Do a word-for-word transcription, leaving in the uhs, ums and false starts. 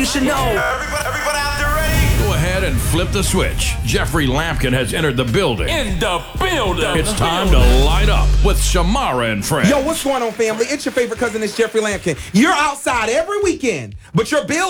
should know. Everybody, everybody out there ready? Go ahead and flip the switch. Jeffrey Lampkin has entered the building. In the building. It's time to light up with Shamara and friends. Yo, what's going on, family? It's your favorite cousin, it's Jeffrey Lampkin. You're outside every weekend, but your bill